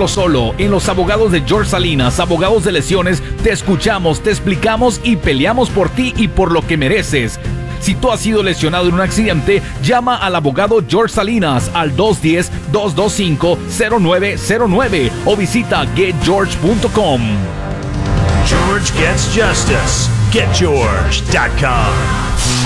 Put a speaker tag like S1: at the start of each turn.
S1: hacerlo solo. En los abogados de George Salinas, abogados de lesiones, te escuchamos, te explicamos y peleamos por ti y por lo que mereces. Si tú has sido lesionado en un accidente, llama al abogado George Salinas al 210-225-0909 o visita getgeorge.com.
S2: George gets justice. GetGeorge.com.